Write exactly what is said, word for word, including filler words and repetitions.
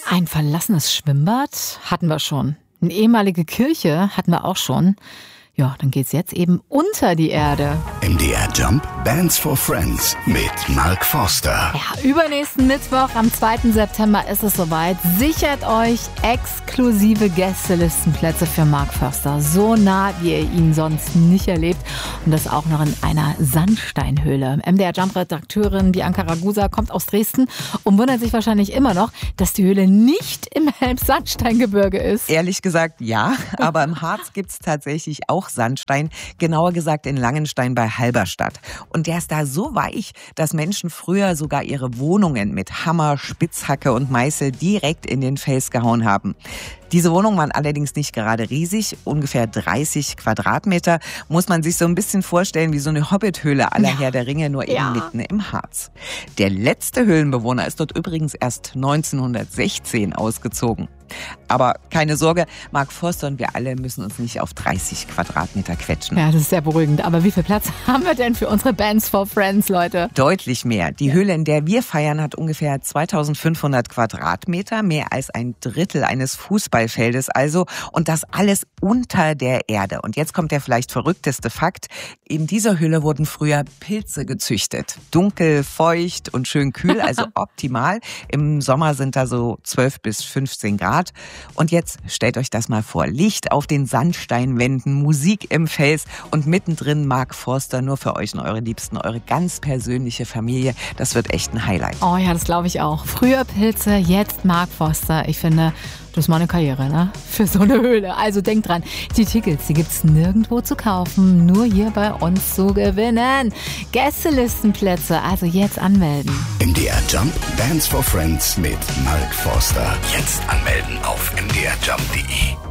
Ein verlassenes Schwimmbad hatten wir schon. Eine ehemalige Kirche hatten wir auch schon. Ja, dann geht's jetzt eben unter die Erde. M D R Jump Bands for Friends mit Mark Forster. Ja, übernächsten Mittwoch, am zweiten September ist es soweit. Sichert euch exklusive Gästelistenplätze für Mark Forster. So nah, wie ihr ihn sonst nicht erlebt. Und das auch noch in einer Sandsteinhöhle. M D R Jump-Redakteurin Bianca Ragusa kommt aus Dresden und wundert sich wahrscheinlich immer noch, dass die Höhle nicht im Elbsandsteingebirge ist. Ehrlich gesagt, ja. Aber im Harz gibt's tatsächlich auch Sandstein, genauer gesagt in Langenstein bei Halberstadt. Und der ist da so weich, dass Menschen früher sogar ihre Wohnungen mit Hammer, Spitzhacke und Meißel direkt in den Fels gehauen haben. Diese Wohnungen waren allerdings nicht gerade riesig, ungefähr dreißig Quadratmeter. Muss man sich so ein bisschen vorstellen wie so eine Hobbithöhle à la Herr der Ringe, nur eben Ja. mitten im Harz. Der letzte Höhlenbewohner ist dort übrigens erst neunzehnhundertsechzehn ausgezogen. Aber keine Sorge, Mark Forster und wir alle müssen uns nicht auf dreißig Quadratmeter quetschen. Ja, das ist sehr beruhigend. Aber wie viel Platz haben wir denn für unsere Bands for Friends, Leute? Deutlich mehr. Die Höhle, in der wir feiern, hat ungefähr zweitausendfünfhundert Quadratmeter, mehr als ein Drittel eines Fußballfeldes also. Und das alles unter der Erde. Und jetzt kommt der vielleicht verrückteste Fakt. In dieser Höhle wurden früher Pilze gezüchtet. Dunkel, feucht und schön kühl, also optimal. Im Sommer sind da so zwölf bis fünfzehn Grad. Und jetzt stellt euch das mal vor. Licht auf den Sandsteinwänden, Musik im Fels und mittendrin Mark Forster nur für euch und eure Liebsten, eure ganz persönliche Familie. Das wird echt ein Highlight. Oh ja, das glaube ich auch. Früher Pilze, jetzt Mark Forster. Ich finde, das ist mal eine Karriere, ne? Für so eine Höhle. Also denkt dran, die Tickets, die gibt's nirgendwo zu kaufen, nur hier bei uns zu gewinnen. Gästelistenplätze, also jetzt anmelden. M D R Jump Bands for Friends mit Mark Forster. Jetzt anmelden auf m d r jump punkt d e.